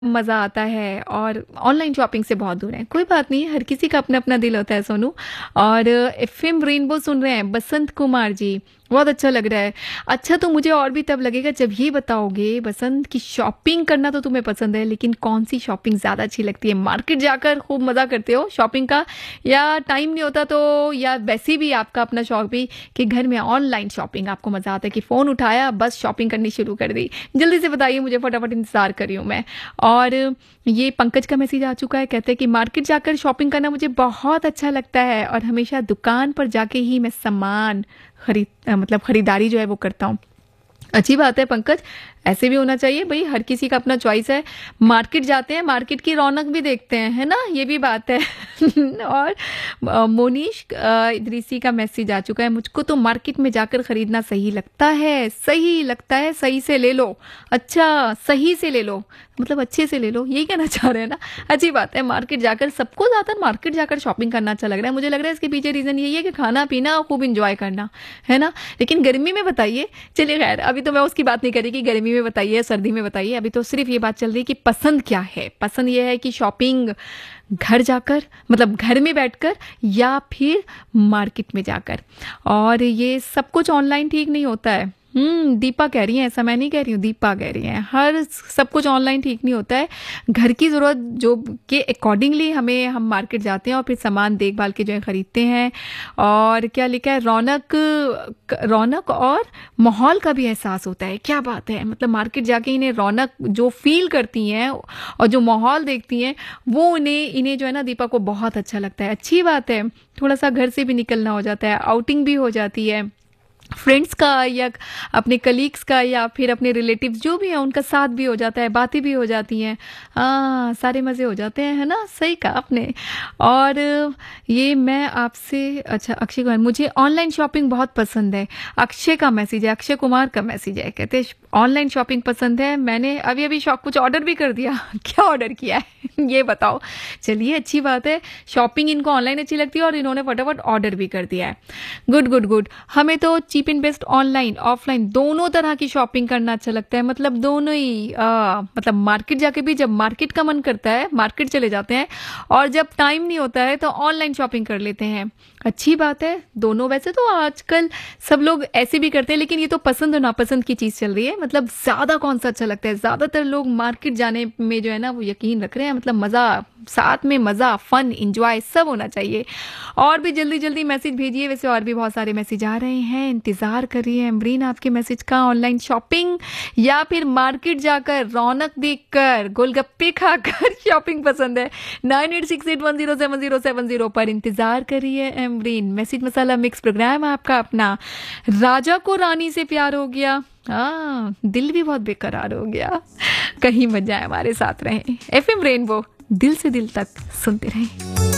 मज़ा आता है और ऑनलाइन शॉपिंग से बहुत दूर हैं। कोई बात नहीं, हर किसी का अपना-अपना दिल होता है सोनू। और एफएम रेनबो सुन रहे हैं बसंत कुमार जी, बहुत अच्छा लग रहा है। अच्छा, तो मुझे और भी तब लगेगा जब ये बताओगे बसंत कि शॉपिंग करना तो तुम्हें पसंद है, लेकिन कौन-सी शॉपिंग ज़्यादा अच्छी लगती है? मार्केट जाकर खूब मज़ा करते हो शॉपिंग का, या टाइम नहीं होता तो, या वैसे भी आपका अपना शौक भी कि घर में ऑनलाइन शॉपिंग आपको मज़ा आता है कि फ़ोन उठाया बस शॉपिंग करनी शुरू कर दी? जल्दी से बताइए मुझे, फटाफट इंतज़ार कर रही हूँ मैं। और ये पंकज का मैसेज आ चुका है, कहते हैं कि मार्केट जाकर शॉपिंग करना मुझे बहुत अच्छा लगता है और हमेशा दुकान पर जाके ही मैं सामान मतलब खरीदारी जो है वो करता हूँ। अच्छी बात है पंकज, ऐसे भी होना चाहिए भाई, हर किसी का अपना चॉइस है। मार्केट जाते हैं, मार्केट की रौनक भी देखते हैं, है ना, ये भी बात है। और मोनीश इदरीसी का मैसेज आ चुका है, मुझको तो मार्केट में जाकर खरीदना सही लगता है। सही लगता है, सही से ले लो। अच्छा, सही से ले लो मतलब अच्छे से ले लो, यही कहना चाह रहे हैं ना। अच्छी बात है, मार्केट जाकर, सबको ज़्यादातर मार्केट जाकर शॉपिंग करना अच्छा लग रहा है। मुझे लग रहा है इसके पीछे रीज़न यही है कि खाना पीना खूब इंजॉय करना, है ना। लेकिन गर्मी में बताइए, चलिए खैर अभी तो मैं उसकी बात नहीं करी कि गर्मी में बताइए सर्दी में बताइए, अभी तो सिर्फ ये बात चल रही है कि पसंद क्या है। पसंद ये है कि शॉपिंग घर जाकर, मतलब घर में बैठकर, या फिर मार्केट में जाकर। और ये सब कुछ ऑनलाइन ठीक नहीं होता है। दीपा कह रही है, ऐसा मैं नहीं कह रही हूँ, दीपा कह रही है हर सब कुछ ऑनलाइन ठीक नहीं होता है। घर की ज़रूरत जो के अकॉर्डिंगली हम मार्केट जाते हैं और फिर सामान देखभाल के जो है ख़रीदते हैं। और क्या लिखा है, रौनक और माहौल का भी एहसास होता है। क्या बात है, मतलब मार्केट जाके इन्हें रौनक जो फील करती हैं और जो माहौल देखती हैं वो इन्हें जो है ना दीपा को बहुत अच्छा लगता है। अच्छी बात है, थोड़ा सा घर से भी निकलना हो जाता है, आउटिंग भी हो जाती है फ्रेंड्स का, या अपने कलीग्स का, या फिर अपने रिलेटिव्स जो भी हैं उनका साथ भी हो जाता है, बातें भी हो जाती हैं। सारे मज़े हो जाते हैं, है ना, सही कहा आपने। और ये मैं आपसे, अच्छा अक्षय कुमार, मुझे ऑनलाइन शॉपिंग बहुत पसंद है। अक्षय का मैसेज है, अक्षय कुमार का मैसेज है, कहते हैं ऑनलाइन शॉपिंग पसंद है, मैंने अभी अभी कुछ ऑर्डर भी कर दिया। क्या ऑर्डर किया है ये बताओ। चलिए अच्छी बात है, शॉपिंग इनको ऑनलाइन अच्छी लगती है और इन्होंने फटाफट ऑर्डर भी कर दिया है। Good good good. हमें तो cheap and best online offline दोनों तरह की शॉपिंग करना अच्छा लगता है, मतलब दोनों ही। मतलब मार्केट जाके भी, जब मार्केट का मन करता है मार्केट चले जाते हैं, और जब टाइम नहीं होता है तो ऑनलाइन शॉपिंग कर लेते हैं। अच्छी बात है दोनों। वैसे तो आजकल सब लोग ऐसे भी करते हैं, लेकिन ये तो पसंद और नापसंद की चीज़ चल रही है। मतलब ज़्यादा कौन सा अच्छा लगता है, ज़्यादातर लोग मार्केट जाने में जो है ना वो यकीन रख रहे हैं, मतलब मज़ा, साथ में मज़ा, फन, इंजॉय सब होना चाहिए। और भी जल्दी जल्दी मैसेज भेजिए, वैसे और भी बहुत सारे मैसेज आ रहे हैं, इंतज़ार कर रही है अमरीन आपके मैसेज का। ऑनलाइन शॉपिंग या फिर मार्केट जाकर रौनक देखकर गोलगप्पे खाकर शॉपिंग पसंद है? 9868107070 पर इंतज़ार कर रही है अमरीन। मैसेज मसाला मिक्स प्रोग्राम आपका अपना। राजा को रानी से प्यार हो गया, दिल भी बहुत बेकरार हो गया। कहीं मजा है, हमारे साथ रहें। एफएम रेनबो, दिल से दिल तक सुनते रहें।